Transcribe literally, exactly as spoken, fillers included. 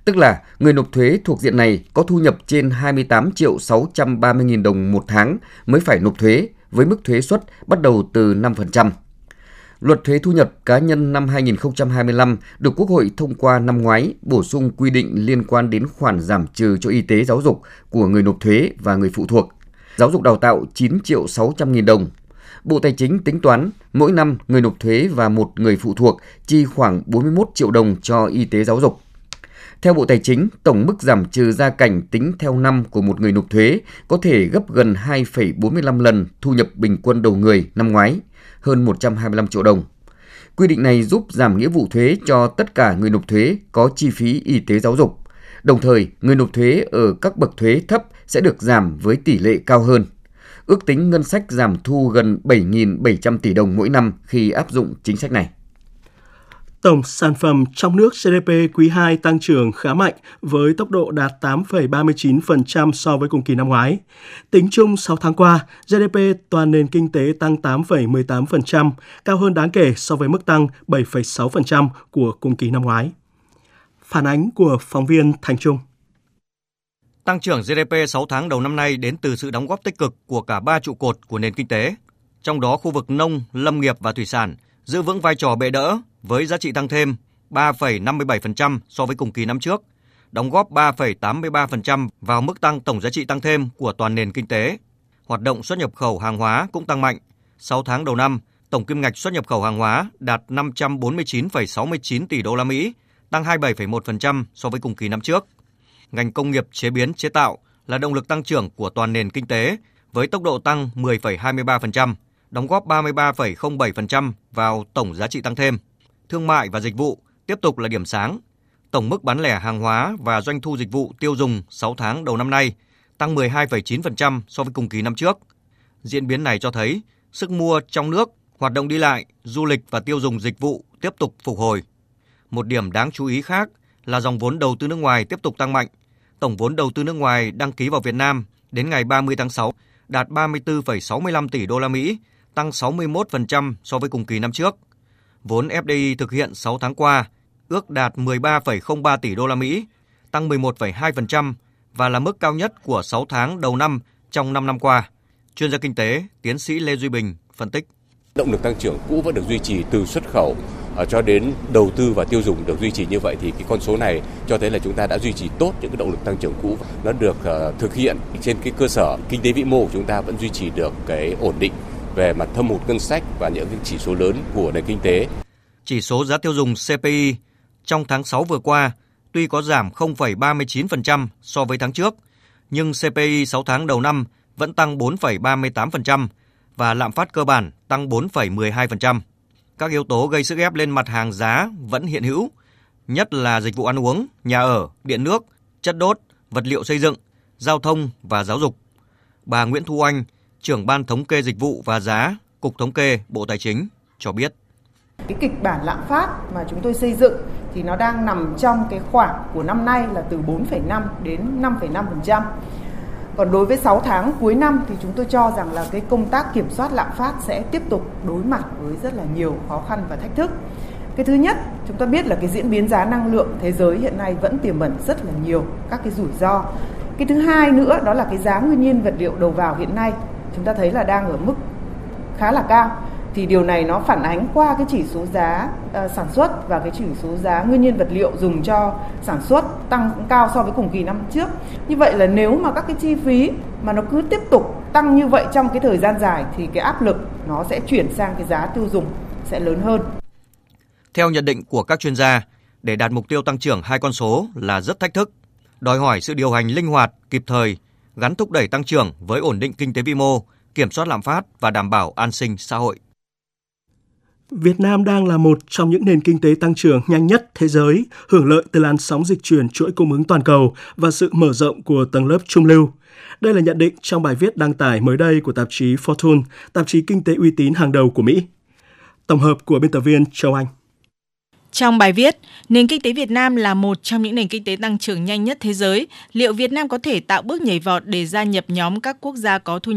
Tức là người nộp thuế thuộc diện này có thu nhập trên hai mươi tám triệu sáu trăm ba mươi nghìn đồng một tháng mới phải nộp thuế với mức thuế suất bắt đầu từ năm phần trăm. Luật thuế thu nhập cá nhân năm hai nghìn không trăm hai mươi lăm được Quốc hội thông qua năm ngoái bổ sung quy định liên quan đến khoản giảm trừ cho y tế giáo dục của người nộp thuế và người phụ thuộc. Giáo dục đào tạo chín triệu sáu trăm nghìn đồng. Bộ Tài chính tính toán mỗi năm người nộp thuế và một người phụ thuộc chi khoảng bốn mươi mốt triệu đồng cho y tế giáo dục. Theo Bộ Tài chính, tổng mức giảm trừ gia cảnh tính theo năm của một người nộp thuế có thể gấp gần hai phẩy bốn mươi lăm lần thu nhập bình quân đầu người năm ngoái, hơn một trăm hai mươi lăm triệu đồng. Quy định này giúp giảm nghĩa vụ thuế cho tất cả người nộp thuế có chi phí y tế giáo dục. Đồng thời, người nộp thuế ở các bậc thuế thấp sẽ được giảm với tỷ lệ cao hơn. Ước tính ngân sách giảm thu gần bảy nghìn bảy trăm tỷ đồng mỗi năm khi áp dụng chính sách này. Tổng sản phẩm trong nước giê đê pê quý hai tăng trưởng khá mạnh với tốc độ đạt tám phẩy ba mươi chín phần trăm so với cùng kỳ năm ngoái. Tính chung sáu tháng qua, giê đê pê toàn nền kinh tế tăng tám phẩy mười tám phần trăm, cao hơn đáng kể so với mức tăng bảy phẩy sáu phần trăm của cùng kỳ năm ngoái. Phản ánh của phóng viên Thành Trung. Tăng trưởng giê đê pê sáu tháng đầu năm nay đến từ sự đóng góp tích cực của cả ba trụ cột của nền kinh tế. Trong đó khu vực nông, lâm nghiệp và thủy sản giữ vững vai trò bệ đỡ với giá trị tăng thêm ba phẩy năm mươi bảy phần trăm so với cùng kỳ năm trước, đóng góp ba phẩy tám mươi ba phần trăm vào mức tăng tổng giá trị tăng thêm của toàn nền kinh tế. Hoạt động xuất nhập khẩu hàng hóa cũng tăng mạnh. sáu tháng đầu năm, tổng kim ngạch xuất nhập khẩu hàng hóa đạt năm trăm bốn mươi chín phẩy sáu mươi chín tỷ đô la Mỹ, tăng hai mươi bảy phẩy một phần trăm so với cùng kỳ năm trước. Ngành công nghiệp chế biến chế tạo là động lực tăng trưởng của toàn nền kinh tế với tốc độ tăng mười phẩy hai mươi ba phần trăm, đóng góp ba mươi ba phẩy không bảy phần trăm vào tổng giá trị tăng thêm. Thương mại và dịch vụ tiếp tục là điểm sáng. Tổng mức bán lẻ hàng hóa và doanh thu dịch vụ tiêu dùng sáu tháng đầu năm nay tăng mười hai phẩy chín phần trăm so với cùng kỳ năm trước. Diễn biến này cho thấy sức mua trong nước, hoạt động đi lại, du lịch và tiêu dùng dịch vụ tiếp tục phục hồi. Một điểm đáng chú ý khác là dòng vốn đầu tư nước ngoài tiếp tục tăng mạnh. Tổng vốn đầu tư nước ngoài đăng ký vào Việt Nam đến ngày ba mươi tháng sáu đạt ba mươi tư phẩy sáu mươi lăm tỷ đô la Mỹ, tăng sáu mươi mốt phần trăm so với cùng kỳ năm trước. Vốn ép đê i thực hiện sáu tháng qua ước đạt mười ba phẩy không ba tỷ đô la Mỹ, tăng mười một phẩy hai phần trăm và là mức cao nhất của sáu tháng đầu năm trong năm năm qua. Chuyên gia kinh tế, tiến sĩ Lê Duy Bình phân tích. Động lực tăng trưởng cũ vẫn được duy trì từ xuất khẩu cho đến đầu tư và tiêu dùng được duy trì như vậy thì cái con số này cho thấy là chúng ta đã duy trì tốt những cái động lực tăng trưởng cũ. Nó được uh, thực hiện trên cái cơ sở kinh tế vĩ mô của chúng ta vẫn duy trì được cái ổn định về mặt thâm hụt ngân sách và những cái chỉ số lớn của nền kinh tế. Chỉ số giá tiêu dùng xê pê i trong tháng sáu vừa qua tuy có giảm không phẩy ba mươi chín phần trăm so với tháng trước, nhưng xê pê i sáu tháng đầu năm vẫn tăng bốn phẩy ba mươi tám phần trăm và lạm phát cơ bản tăng bốn phẩy mười hai phần trăm. Các yếu tố gây sức ép lên mặt hàng giá vẫn hiện hữu, nhất là dịch vụ ăn uống, nhà ở, điện nước, chất đốt, vật liệu xây dựng, giao thông và giáo dục. Bà Nguyễn Thu Anh, trưởng ban thống kê dịch vụ và giá, Cục Thống kê, Bộ Tài chính cho biết. Cái kịch bản lạm phát mà chúng tôi xây dựng thì nó đang nằm trong cái khoảng của năm nay là từ bốn phẩy năm đến năm phẩy năm phần trăm. Còn đối với sáu tháng cuối năm thì chúng tôi cho rằng là cái công tác kiểm soát lạm phát sẽ tiếp tục đối mặt với rất là nhiều khó khăn và thách thức. Cái thứ nhất, chúng ta biết là cái diễn biến giá năng lượng thế giới hiện nay vẫn tiềm ẩn rất là nhiều các cái rủi ro. Cái thứ hai nữa đó là cái giá nguyên nhiên vật liệu đầu vào hiện nay chúng ta thấy là đang ở mức khá là cao. Thì điều này nó phản ánh qua cái chỉ số giá uh, sản xuất và cái chỉ số giá nguyên nhiên vật liệu dùng cho sản xuất tăng cao so với cùng kỳ năm trước. Như vậy là nếu mà các cái chi phí mà nó cứ tiếp tục tăng như vậy trong cái thời gian dài thì cái áp lực nó sẽ chuyển sang cái giá tiêu dùng sẽ lớn hơn. Theo nhận định của các chuyên gia, để đạt mục tiêu tăng trưởng hai con số là rất thách thức, đòi hỏi sự điều hành linh hoạt, kịp thời, gắn thúc đẩy tăng trưởng với ổn định kinh tế vĩ mô, kiểm soát lạm phát và đảm bảo an sinh xã hội. Việt Nam đang là một trong những nền kinh tế tăng trưởng nhanh nhất thế giới, hưởng lợi từ làn sóng dịch chuyển chuỗi cung ứng toàn cầu và sự mở rộng của tầng lớp trung lưu. Đây là nhận định trong bài viết đăng tải mới đây của tạp chí Fortune, tạp chí kinh tế uy tín hàng đầu của Mỹ. Tổng hợp của biên tập viên Châu Anh. Trong bài viết, nền kinh tế Việt Nam là một trong những nền kinh tế tăng trưởng nhanh nhất thế giới. Liệu Việt Nam có thể tạo bước nhảy vọt để gia nhập nhóm các quốc gia có thu nhập